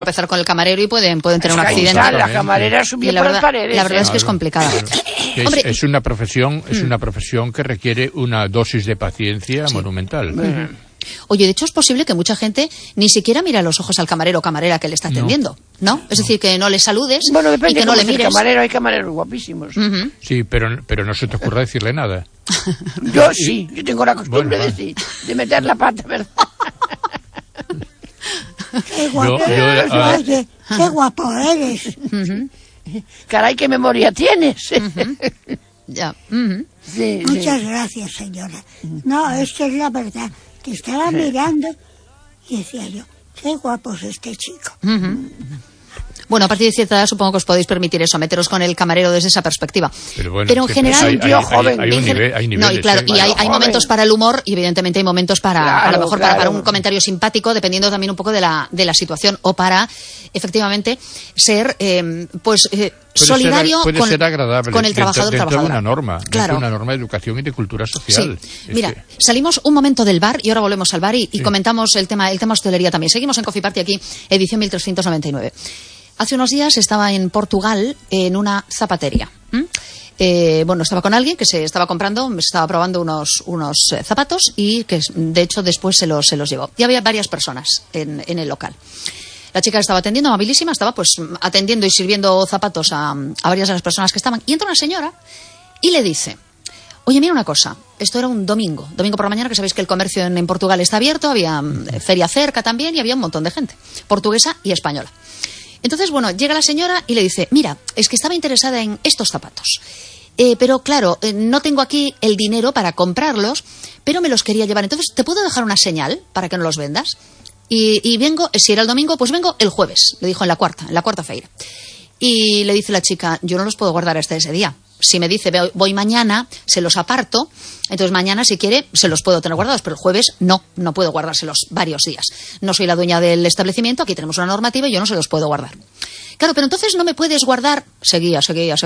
tropezar con el camarero y pueden tener un accidente. La camarera subió por las paredes. La verdad es que es complicada. Es una profesión que requiere una dosis de paciencia monumental. Oye, de hecho es posible que mucha gente ni siquiera mire a los ojos al camarero o camarera que le está atendiendo, ¿no? Es decir, que no le saludes y que no le mires. Camarero, hay camareros guapísimos. Sí, pero no se te ocurra decirle nada. Yo sí, yo tengo la costumbre de meter la pata, ¿verdad? Qué guapo eres, oye, qué guapo eres. Caray, qué memoria tienes. Ya. Sí, Muchas gracias, señora. No, esto es la verdad. Te estaba mirando y decía yo, qué guapo es este chico. Bueno, a partir de cierta edad supongo que os podéis permitir eso, meteros con el camarero desde esa perspectiva. Pero en general... Hay niveles. No, y claro, y hay momentos para el humor y evidentemente hay momentos para, a lo mejor para un comentario simpático, dependiendo también un poco de la situación, o para, efectivamente, ser, solidario puede ser agradable con el trabajador. Dentro de una norma, claro. dentro de una norma de educación y de cultura social. Sí. Mira, salimos un momento del bar y ahora volvemos al bar y comentamos el tema hostelería también. Seguimos en Coffee Party aquí, edición 1399. Hace unos días estaba en Portugal en una zapatería. Estaba con alguien que se estaba probando unos zapatos y que de hecho después se los llevó. Y había varias personas en el local. La chica estaba atendiendo, amabilísima, estaba pues atendiendo y sirviendo zapatos a varias de las personas que estaban. Y entra una señora y le dice: oye, mira una cosa, esto era un domingo por la mañana, que sabéis que el comercio en Portugal está abierto, había feria cerca también y había un montón de gente, portuguesa y española. Entonces, llega la señora y le dice: mira, es que estaba interesada en estos zapatos. Pero claro, no tengo aquí el dinero para comprarlos, pero me los quería llevar. Entonces, ¿te puedo dejar una señal para que no los vendas? Y vengo, si era el domingo, pues vengo el jueves, le dijo en la cuarta feira. Y le dice la chica: yo no los puedo guardar hasta ese día. Si me dice voy mañana, se los aparto, entonces mañana si quiere se los puedo tener guardados, pero el jueves no puedo guardárselos varios días. No soy la dueña del establecimiento, aquí tenemos una normativa y yo no se los puedo guardar. Claro, pero entonces no me puedes guardar. Seguía.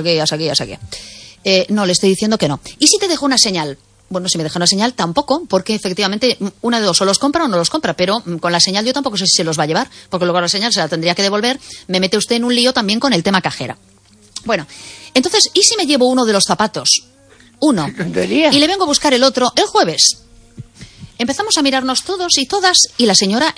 No, le estoy diciendo que no. ¿Y si te dejo una señal? Bueno, si me deja una señal, tampoco, porque efectivamente una de dos, o los compra o no los compra, pero con la señal yo tampoco sé si se los va a llevar, porque luego la señal se la tendría que devolver, me mete usted en un lío también con el tema cajera. Bueno, entonces, ¿y si me llevo uno de los zapatos? Uno. Y le vengo a buscar el otro el jueves. Empezamos a mirarnos todos y todas, y la señora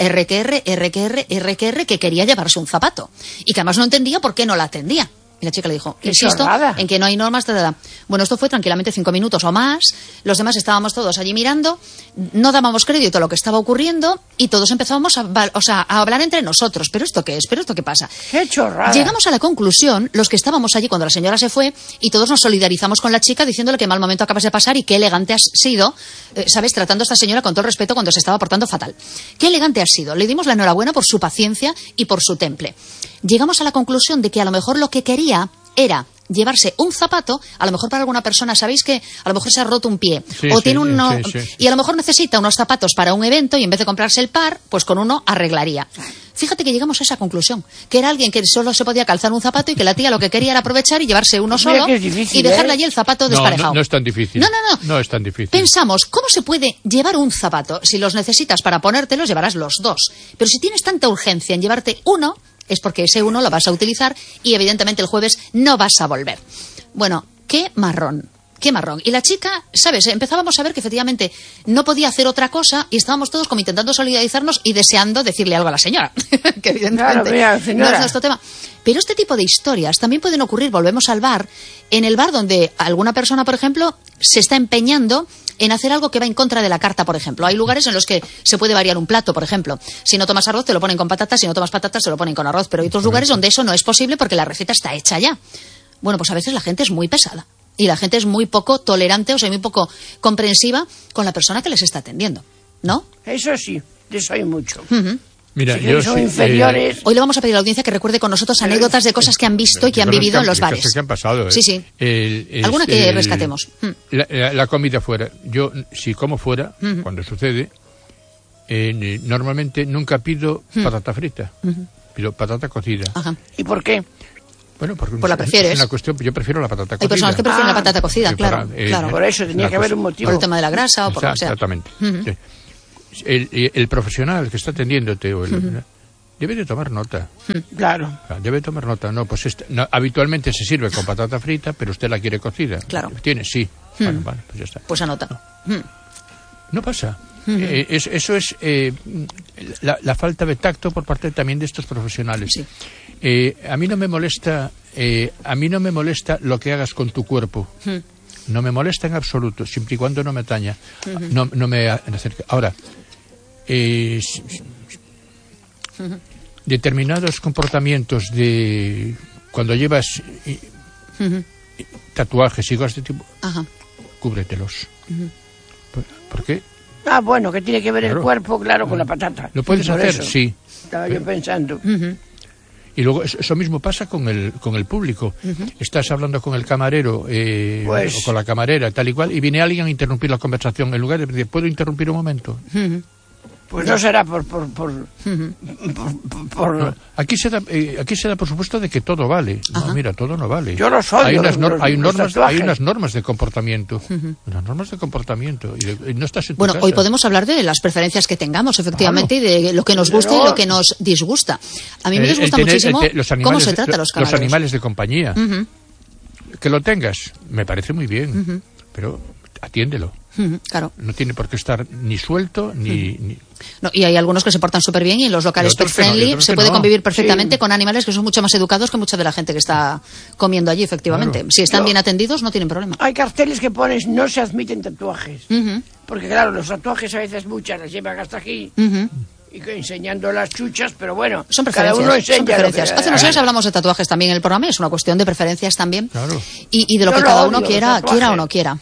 RQR, que quería llevarse un zapato, y que además no entendía por qué no la atendía. Y la chica le dijo: insisto en que no hay normas. Bueno, esto fue tranquilamente 5 minutos o más. Los demás estábamos todos allí mirando, no dábamos crédito a lo que estaba ocurriendo y todos empezábamos a hablar entre nosotros. ¿Pero esto qué es? ¿Pero esto qué pasa? ¡Qué chorrada! Llegamos a la conclusión, los que estábamos allí cuando la señora se fue, y todos nos solidarizamos con la chica diciéndole que mal momento acabas de pasar y qué elegante has sido, ¿sabes? Tratando a esta señora con todo el respeto cuando se estaba portando fatal. ¡Qué elegante has sido! Le dimos la enhorabuena por su paciencia y por su temple. Llegamos a la conclusión de que a lo mejor lo que quería era llevarse un zapato, a lo mejor para alguna persona, sabéis que a lo mejor se ha roto un pie y a lo mejor necesita unos zapatos para un evento y en vez de comprarse el par, pues con uno arreglaría. Fíjate que llegamos a esa conclusión, que era alguien que solo se podía calzar un zapato y que la tía lo que quería era aprovechar y llevarse uno solo y dejarle allí el zapato desparejado. No es tan difícil. No es tan difícil. Pensamos, ¿cómo se puede llevar un zapato? Si los necesitas para ponértelos, llevarás los dos. Pero si tienes tanta urgencia en llevarte uno, es porque ese uno lo vas a utilizar y evidentemente el jueves no vas a volver. Bueno, qué marrón. Y la chica, ¿sabes? Empezábamos a ver que efectivamente no podía hacer otra cosa y estábamos todos como intentando solidarizarnos y deseando decirle algo a la señora. Que evidentemente no es nuestro tema. Pero este tipo de historias también pueden ocurrir, volvemos al bar, en el bar donde alguna persona, por ejemplo, se está empeñando en hacer algo que va en contra de la carta, por ejemplo. Hay lugares en los que se puede variar un plato, por ejemplo. Si no tomas arroz, te lo ponen con patatas. Si no tomas patatas, te lo ponen con arroz. Pero hay otros lugares donde eso no es posible porque la receta está hecha ya. Bueno, pues a veces la gente es muy pesada. Y la gente es muy poco tolerante, o sea, muy poco comprensiva con la persona que les está atendiendo, ¿no? Eso sí, de eso hay mucho. Mira, yo son inferiores. Hoy le vamos a pedir a la audiencia que recuerde con nosotros anécdotas de cosas que han visto y que han vivido en los bares. Cosas que han pasado, Sí. Alguna que rescatemos. La comida fuera. Yo, si como fuera, cuando sucede, normalmente nunca pido patata frita. Pido patata cocida. Ajá. ¿Y por qué? Bueno, porque la prefieres. Es una cuestión, yo prefiero la patata cocida. Hay personas que prefieren la patata cocida, claro. Por eso tenía que haber un motivo. Por el tema de la grasa o por lo que sea. Exactamente. El profesional que está atendiéndote debe de tomar nota. Claro. Debe tomar nota. No, pues habitualmente se sirve con patata frita, pero usted la quiere cocida. Claro. ¿Tiene? Sí. Bueno, pues ya está. Pues anota. No pasa. Eso es la falta de tacto por parte también de estos profesionales. Sí. A mí no me molesta lo que hagas con tu cuerpo. No me molesta en absoluto, siempre y cuando no me ataña. No me acerca. Ahora, determinados comportamientos de cuando llevas tatuajes y cosas de tipo, cúbretelos. ¿Por qué? Ah, bueno, que tiene que ver el cuerpo, claro, con la patata. ¿Lo puedes hacer? Eso Sí. Estaba yo pensando. Y luego eso mismo pasa con el público. Estás hablando con el camarero o con la camarera, tal y cual, y viene alguien a interrumpir la conversación. En lugar de decir, ¿puedo interrumpir un momento? Pues no será por No. Aquí se da por supuesto de que todo vale. No, mira, todo no vale. Yo lo soy. Hay unas normas de comportamiento. Unas normas de comportamiento. Y no estás en tu casa. Hoy podemos hablar de las preferencias que tengamos, efectivamente, y de lo que nos gusta y lo que nos disgusta. A mí me disgusta muchísimo cómo se trata a los camareros. Los animales de compañía. Que lo tengas, me parece muy bien. Pero atiéndelo. Claro. No tiene por qué estar ni suelto ni... No, y hay algunos que se portan súper bien y en los locales pet friendly se puede convivir perfectamente con animales que son mucho más educados que mucha de la gente que está comiendo allí, efectivamente. Claro. Si están bien atendidos, no tienen problema. Hay carteles que pones no se admiten tatuajes. Porque claro, los tatuajes a veces muchas las llevan hasta aquí. Y enseñando las chuchas, pero bueno, son preferencias, cada uno enseña. Son preferencias. Hace unos años hablamos de tatuajes también en el programa, es una cuestión de preferencias también. Claro. Y de lo que cada uno quiera o no quiera.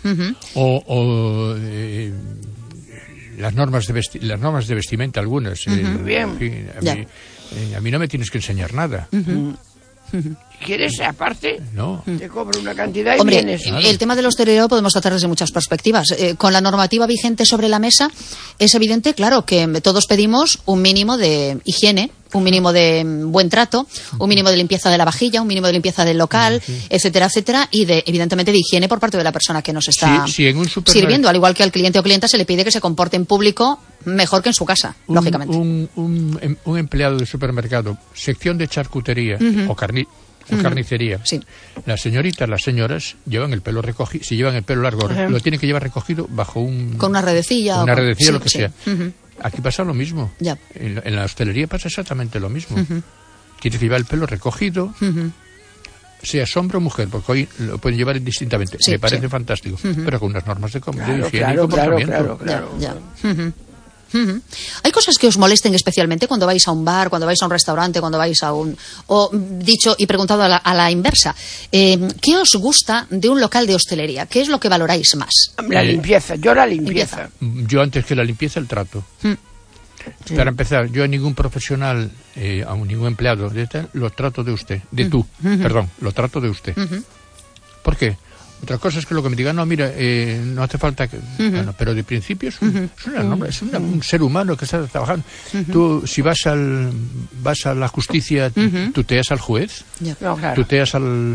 Las normas de vestimenta algunas. Bien. A mí no me tienes que enseñar nada. ¿Quieres aparte? No. Te cobro una cantidad y Hombre, vienes. El tema de la hostelería podemos tratar desde muchas perspectivas. Con la normativa vigente sobre la mesa, es evidente, claro, que todos pedimos un mínimo de higiene, un mínimo de buen trato, un mínimo de limpieza de la vajilla, un mínimo de limpieza del local, etcétera, etcétera, y evidentemente de higiene por parte de la persona que nos está sirviendo, al igual que al cliente o clienta se le pide que se comporte en público mejor que en su casa, lógicamente. Un empleado de supermercado, sección de charcutería o carnicería. Sí. Las señoras llevan el pelo recogido, si llevan el pelo largo, lo tienen que llevar recogido bajo con una redecilla. Lo que sea. Aquí pasa lo mismo. Ya. En la hostelería pasa exactamente lo mismo. Tienes que llevar el pelo recogido, sea hombre o mujer, porque hoy lo pueden llevar indistintamente. Me parece fantástico, pero con unas normas de higiene y comportamiento. Claro. ¿Hay cosas que os molesten especialmente cuando vais a un bar, cuando vais a un restaurante, cuando vais a un... O dicho y preguntado a la inversa, ¿qué os gusta de un local de hostelería? ¿Qué es lo que valoráis más? La limpieza, yo la limpieza. Yo antes que la limpieza, el trato. Para empezar, yo a ningún profesional, a ningún empleado, lo trato de usted, lo trato de usted. ¿Por qué? Otra cosa es que lo que me digan, no, mira, no hace falta que... Bueno, pero de principio es un ser humano que está trabajando. Tú, si vas a la justicia, tuteas al juez, tuteas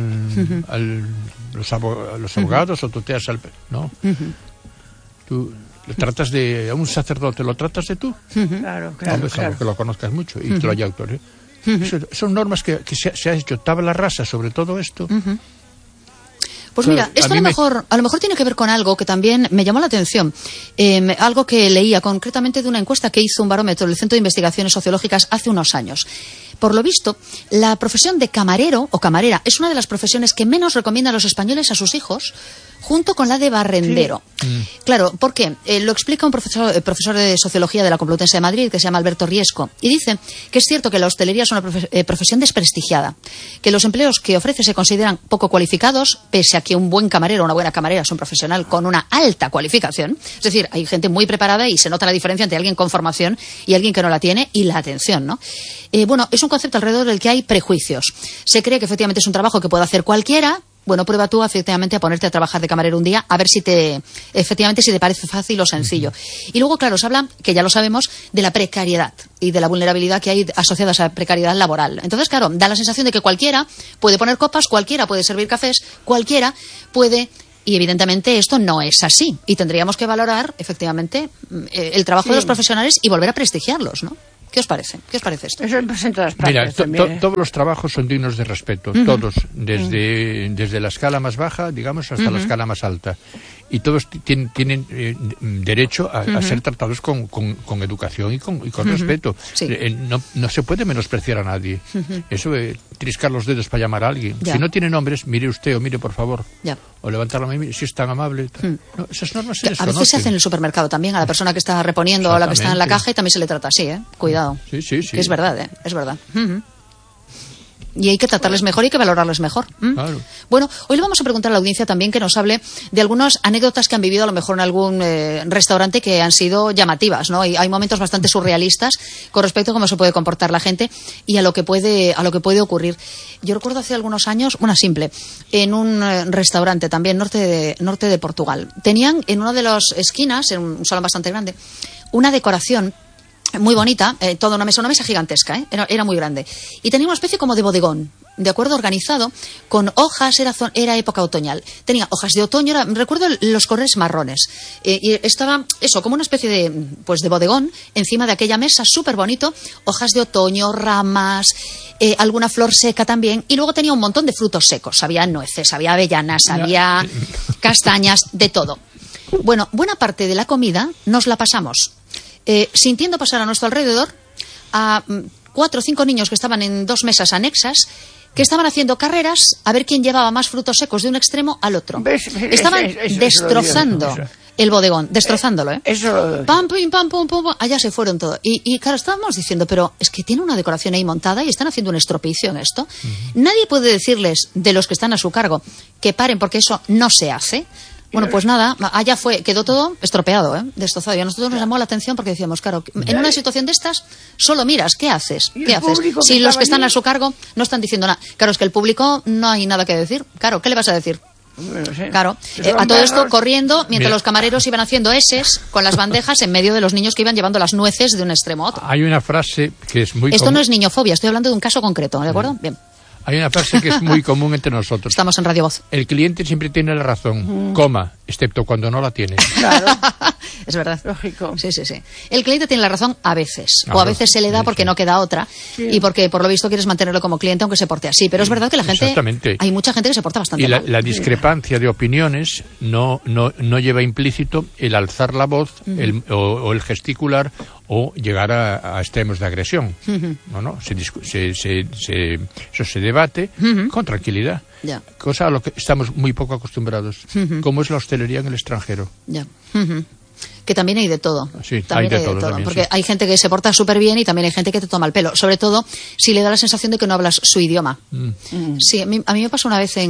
los abogados o tuteas al... No. Tú lo tratas a un sacerdote, ¿lo tratas de tú? Claro. Que lo conozcas mucho y te lo haya autorizado. Son normas que se ha hecho tabla rasa sobre todo esto. Pues mira, esto a lo mejor tiene que ver con algo que también me llamó la atención. Algo que leía concretamente de una encuesta que hizo un barómetro del Centro de Investigaciones Sociológicas hace unos años. Por lo visto, la profesión de camarero o camarera es una de las profesiones que menos recomiendan los españoles a sus hijos, junto con la de barrendero. Claro, ¿por qué? Lo explica un profesor de Sociología de la Complutense de Madrid, que se llama Alberto Riesco, y dice que es cierto que la hostelería es una profesión desprestigiada, que los empleos que ofrece se consideran poco cualificados, pese a que un buen camarero o una buena camarera es un profesional con una alta cualificación. Es decir, hay gente muy preparada y se nota la diferencia entre alguien con formación y alguien que no la tiene, y la atención, ¿no? Bueno, es un concepto alrededor del que hay prejuicios. Se cree que efectivamente es un trabajo que puede hacer cualquiera. Bueno, prueba tú efectivamente a ponerte a trabajar de camarero un día, a ver si te parece fácil o sencillo. Y luego, claro, se habla, que ya lo sabemos, de la precariedad y de la vulnerabilidad que hay asociada a esa precariedad laboral. Entonces, claro, da la sensación de que cualquiera puede poner copas, cualquiera puede servir cafés, cualquiera puede... Y evidentemente esto no es así. Y tendríamos que valorar, efectivamente, el trabajo de los profesionales y volver a prestigiarlos, ¿no? ¿Qué os parece? ¿Qué os parece esto? Eso en todas partes. Mira, todos los trabajos son dignos de respeto, todos, desde la escala más baja, digamos, hasta la escala más alta. Y todos tienen derecho a ser tratados con educación y con respeto. Sí. No se puede menospreciar a nadie. Eso de triscar los dedos para llamar a alguien. Ya. Si no tiene nombres, mire usted o mire por favor. Ya. O levantar la mano, si es tan amable. No, esas normas se A desconocen. veces se hace en el supermercado también, a la persona que está reponiendo o a la que está en la caja y también se le trata así, ¿eh? Cuidado. Sí. Que es verdad, es verdad. Y hay que tratarles mejor y hay que valorarles mejor. Claro. Bueno, hoy le vamos a preguntar a la audiencia también que nos hable de algunas anécdotas que han vivido a lo mejor en algún restaurante que han sido llamativas, ¿no? Y hay momentos bastante surrealistas con respecto a cómo se puede comportar la gente y a lo que puede ocurrir. Yo recuerdo hace algunos años, una simple, en un restaurante también norte de Portugal. Tenían en una de las esquinas, en un salón bastante grande, una decoración muy bonita, toda una mesa gigantesca, era muy grande. Y tenía una especie como de bodegón, de acuerdo, organizado, con hojas, era época otoñal. Tenía hojas de otoño, recuerdo los colores marrones. Y estaba, eso, como una especie de bodegón encima de aquella mesa, súper bonito, hojas de otoño, ramas, alguna flor seca también. Y luego tenía un montón de frutos secos. Había nueces, había avellanas, había castañas, de todo. Bueno, buena parte de la comida nos la pasamos sintiendo pasar a nuestro alrededor a 4 o 5 niños que estaban en 2 mesas anexas, que estaban haciendo carreras a ver quién llevaba más frutos secos de un extremo al otro. Estaban destrozando el bodegón, destrozándolo, ¿eh? Pam, pim, pam, pum, pum, allá se fueron todos. Y claro, estábamos diciendo, pero es que tiene una decoración ahí montada y están haciendo un estropicio en esto. Nadie puede decirles, de los que están a su cargo, que paren porque eso no se hace. Bueno, pues nada, allá quedó todo estropeado, destrozado. Y a nosotros nos llamó la atención porque decíamos, claro, en una situación de estas, solo miras, ¿qué haces? ¿Qué haces? Si los que están a su cargo no están diciendo nada. Claro, es que el público no hay nada que decir. Claro, ¿qué le vas a decir? No sé. Claro, a todo esto corriendo, mientras los camareros iban haciendo eses con las bandejas en medio de los niños que iban llevando las nueces de un extremo a otro. Hay una frase que es muy Esto no es niñofobia, estoy hablando de un caso concreto, ¿de acuerdo? Bien. Hay una frase que es muy común entre nosotros. Estamos en Radio Voz. El cliente siempre tiene la razón, excepto cuando no la tiene. Claro. Es verdad. Lógico. Sí. El cliente tiene la razón a veces. O a veces se le da porque no queda otra. Sí. Y porque, por lo visto, quieres mantenerlo como cliente aunque se porte así. Pero es verdad que la gente... Exactamente. Hay mucha gente que se porta bastante mal. Y la discrepancia de opiniones no lleva implícito el alzar la voz o el gesticular o llegar a extremos de agresión. No. Eso se debate con tranquilidad. Ya. Cosa a lo que estamos muy poco acostumbrados. Como es la hostelería en el extranjero. Ya. Que también hay de todo. Sí, también hay de todo. También, porque sí. Hay gente que se porta súper bien y también hay gente que te toma el pelo. Sobre todo si le da la sensación de que no hablas su idioma. Sí, a mí me pasó una vez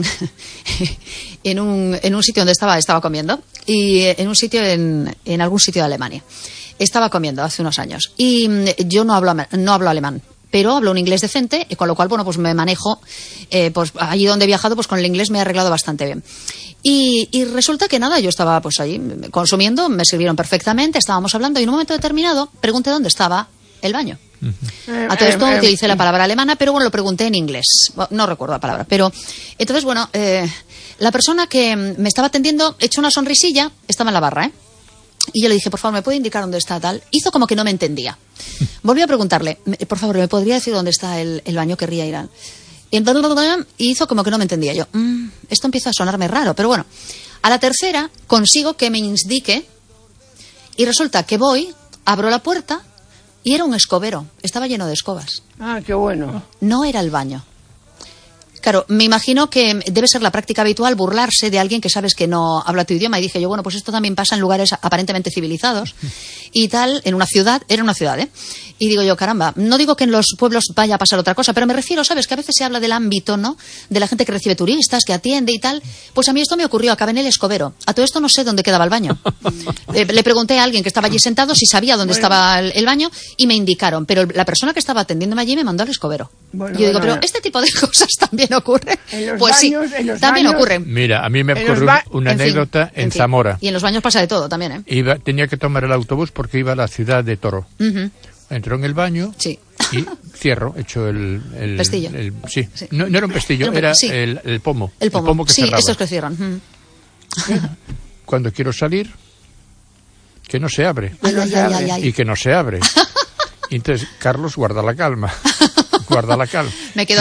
en un sitio donde estaba comiendo. Y en un sitio en algún sitio de Alemania. Estaba comiendo hace unos años. Y yo no hablo alemán. Pero hablo un inglés decente, y con lo cual, bueno, pues me manejo, pues allí donde he viajado, pues con el inglés me he arreglado bastante bien. Y resulta que nada, yo estaba pues allí consumiendo, me sirvieron perfectamente, estábamos hablando, y en un momento determinado pregunté dónde estaba el baño. A todo esto utilicé la palabra alemana, pero bueno, lo pregunté en inglés. No recuerdo la palabra, pero... Entonces, bueno, la persona que me estaba atendiendo, echó una sonrisilla, estaba en la barra, y yo le dije, por favor, ¿me puede indicar dónde está tal? Hizo como que no me entendía. Volví a preguntarle, por favor, ¿me podría decir dónde está el baño? Querría ir al... Y hizo como que no me entendía. Yo, esto empieza a sonarme raro, pero bueno. A la tercera consigo que me indique y resulta que voy, abro la puerta y era un escobero. Estaba lleno de escobas. Ah, qué bueno. No era el baño. Claro, me imagino que debe ser la práctica habitual burlarse de alguien que sabes que no habla tu idioma. Y dije yo, bueno, pues esto también pasa en lugares aparentemente civilizados y tal, en una ciudad, era una ciudad, Y digo yo, caramba, no digo que en los pueblos vaya a pasar otra cosa, pero me refiero, ¿sabes? Que a veces se habla del ámbito, ¿no? De la gente que recibe turistas, que atiende y tal. Pues a mí esto me ocurrió, acabé en el escobero. A todo esto no sé dónde quedaba el baño. Le pregunté a alguien que estaba allí sentado si sabía dónde estaba el baño y me indicaron. Pero la persona que estaba atendiéndome allí me mandó al escobero. Yo digo, pero este tipo de cosas también ocurre. Pues baños, sí, también ocurren. Mira, a mí me ocurrió una anécdota en Zamora. Y en los baños pasa de todo también, Tenía que tomar el autobús porque iba a la ciudad de Toro. Entró en el baño y cierro, hecho el pestillo. Sí. No era un pestillo, era el pomo. El pomo que sí, cerraba. estos que cierran. Cuando quiero salir, que no se abre. Ay. Y que no se abre. Y entonces, Carlos, guarda la calma. Guarda la calma. Me quedo